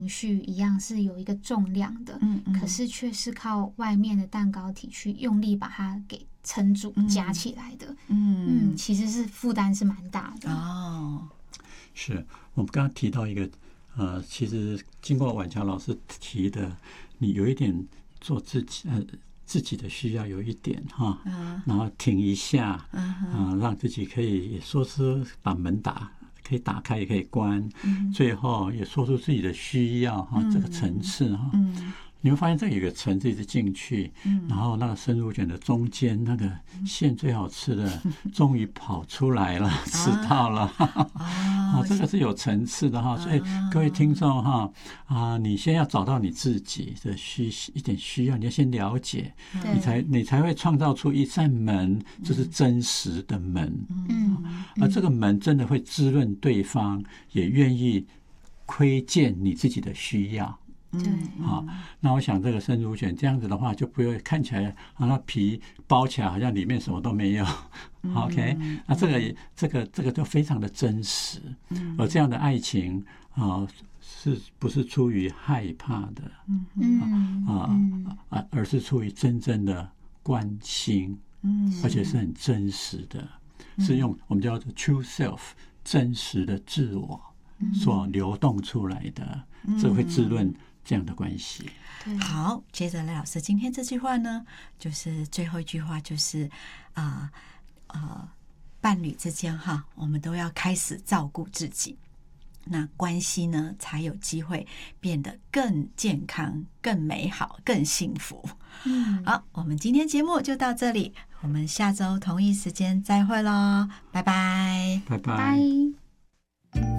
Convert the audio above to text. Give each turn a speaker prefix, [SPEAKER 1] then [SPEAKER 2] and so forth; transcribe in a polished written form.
[SPEAKER 1] 情绪一样是有一个重量的，可是却是靠外面的蛋糕体去用力把它给撑住、夹起来的。其实是负担是蛮大的。
[SPEAKER 2] 哦，
[SPEAKER 3] 是我们刚刚提到一个其实经过婉乔老师提的，你有一点做自己的需要有一点哈，然后停一下，让自己可以也说出把门可以打开也可以关，最后也说出自己的需要哈，这个层次哈，你会发现这有一个层次一直进去，然后那个生乳卷的中间那个馅最好吃的终于跑出来了，吃到了，这个是有层次的哈，所以各位听众哈你先要找到你自己的一点需要，你要先了解，你才会创造出一扇门，就是真实的门，而这个门真的会滋润对方，也愿意窥见你自己的需要。
[SPEAKER 1] 对，
[SPEAKER 3] 那我想这个生乳卷这样子的话，就不会看起来那皮包起来好像里面什么都没有。OK， 那这个就非常的真实。而这样的爱情是不是出于害怕的？而是出于真正的关心，而且是很真实的，是用我们叫做 true self 真实的自我所流动出来的，这会滋润这样的关系。
[SPEAKER 2] 好，接着赖老师今天这句话呢，就是最后一句话，就是伴侣之间我们都要开始照顾自己，那关系呢才有机会变得更健康、更美好、更幸福。好，我们今天节目就到这里，我们下周同一时间再会咯，拜拜，
[SPEAKER 3] 拜拜。